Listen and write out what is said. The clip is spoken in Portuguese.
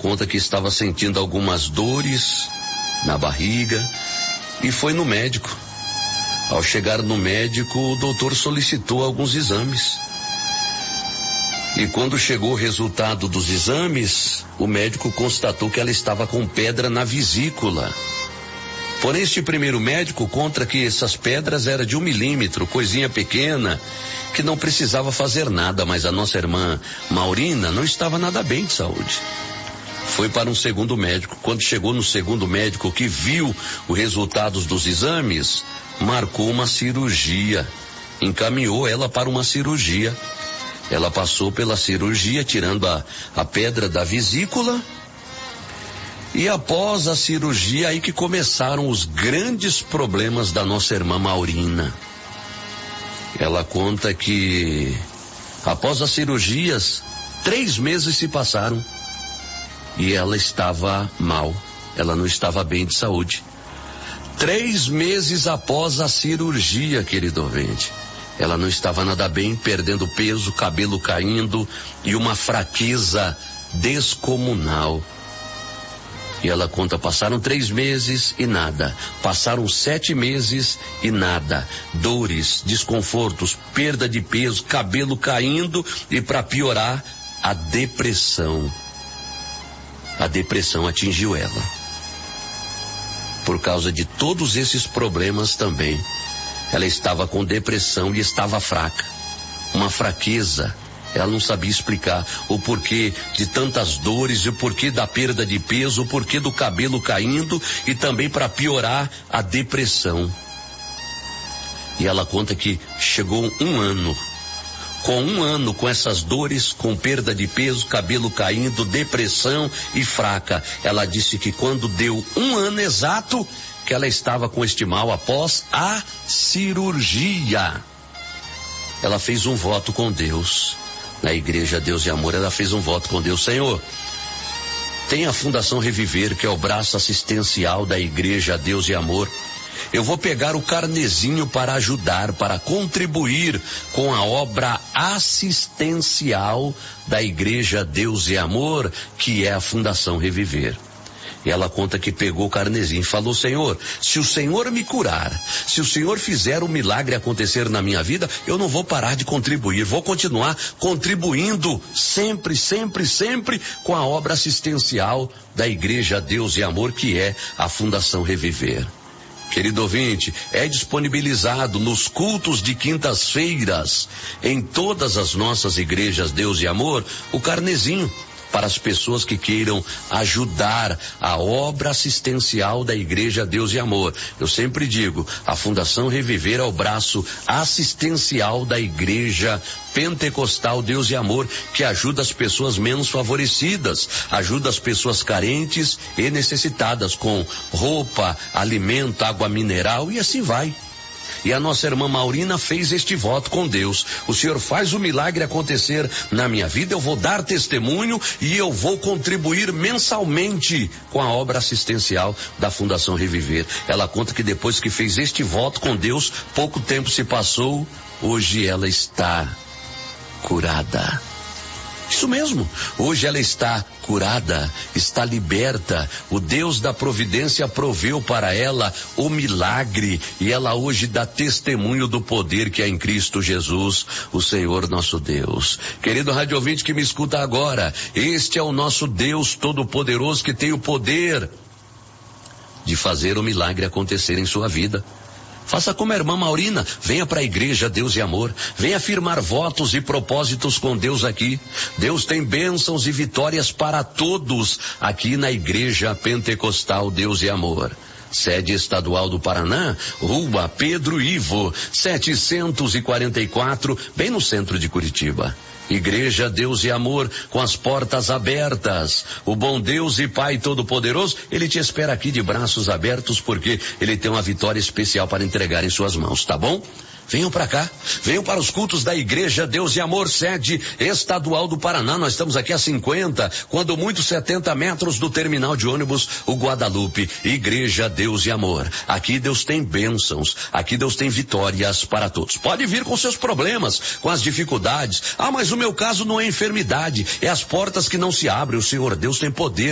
conta que estava sentindo algumas dores na barriga e foi no médico. Ao chegar no médico, o doutor solicitou alguns exames. E quando chegou o resultado dos exames, o médico constatou que ela estava com pedra na vesícula. Porém, este primeiro médico conta que essas pedras eram de 1 milímetro, coisinha pequena, que não precisava fazer nada, mas a nossa irmã Maurina não estava nada bem de saúde. Foi para um segundo médico. Quando chegou no segundo médico, que viu os resultados dos exames, marcou uma cirurgia, encaminhou ela para uma cirurgia. Ela passou pela cirurgia, tirando a pedra da vesícula. E após a cirurgia, aí que começaram os grandes problemas da nossa irmã Maurina. Ela conta que após as cirurgias, 3 meses se passaram e ela estava mal. Ela não estava bem de saúde. 3 meses após a cirurgia, querido ouvinte, ela não estava nada bem, perdendo peso, cabelo caindo e uma fraqueza descomunal. E ela conta, passaram 3 meses e nada. Passaram 7 meses e nada. Dores, desconfortos, perda de peso, cabelo caindo e, para piorar, a depressão. A depressão atingiu ela. Por causa de todos esses problemas também, ela estava com depressão e estava fraca. Uma fraqueza. Ela não sabia explicar o porquê de tantas dores, e o porquê da perda de peso, o porquê do cabelo caindo e também, para piorar, a depressão. E ela conta que chegou 1 ano. Com 1 ano, com essas dores, com perda de peso, cabelo caindo, depressão e fraca. Ela disse que quando deu 1 ano exato, que ela estava com este mal após a cirurgia. Ela fez um voto com Deus. Na igreja Deus e Amor, ela fez um voto com Deus. Senhor, tem a Fundação Reviver, que é o braço assistencial da igreja Deus e Amor. Eu vou pegar o carnezinho para ajudar, para contribuir com a obra assistencial da igreja Deus e Amor, que é a Fundação Reviver. E ela conta que pegou o carnezinho e falou: Senhor, se o Senhor me curar, se o Senhor fizer um milagre acontecer na minha vida, eu não vou parar de contribuir, vou continuar contribuindo sempre, sempre, sempre com a obra assistencial da igreja Deus e Amor, que é a Fundação Reviver. Querido ouvinte, é disponibilizado nos cultos de quintas-feiras, em todas as nossas igrejas Deus e Amor, o carnezinho, para as pessoas que queiram ajudar a obra assistencial da igreja Deus e Amor. Eu sempre digo, a Fundação Reviver é o braço assistencial da igreja pentecostal Deus e Amor, que ajuda as pessoas menos favorecidas, ajuda as pessoas carentes e necessitadas com roupa, alimento, água mineral e assim vai. E a nossa irmã Maurina fez este voto com Deus: o Senhor faz o milagre acontecer na minha vida, eu vou dar testemunho e eu vou contribuir mensalmente com a obra assistencial da Fundação Reviver. Ela conta que depois que fez este voto com Deus, pouco tempo se passou, hoje ela está curada. Isso mesmo, hoje ela está curada, está liberta. O Deus da providência proveu para ela o milagre e ela hoje dá testemunho do poder que há em Cristo Jesus, o Senhor nosso Deus. Querido rádio ouvinte que me escuta agora, este é o nosso Deus Todo-Poderoso, que tem o poder de fazer o milagre acontecer em sua vida. Faça como a irmã Maurina, venha para a igreja Deus e Amor, venha firmar votos e propósitos com Deus aqui. Deus tem bênçãos e vitórias para todos aqui na igreja pentecostal Deus e Amor. Sede estadual do Paraná, Rua Pedro Ivo, 744, bem no centro de Curitiba. Igreja Deus e Amor, com as portas abertas. O bom Deus e Pai Todo-Poderoso, Ele te espera aqui de braços abertos, porque Ele tem uma vitória especial para entregar em suas mãos, tá bom? Venham para cá, venham para os cultos da Igreja Deus e Amor, sede estadual do Paraná. Nós estamos aqui a 50, quando muito 70 metros do terminal de ônibus, o Guadalupe. Igreja Deus e Amor. Aqui Deus tem bênçãos, aqui Deus tem vitórias para todos. Pode vir com seus problemas, com as dificuldades. Ah, mas o meu caso não é enfermidade, é as portas que não se abrem. O Senhor Deus tem poder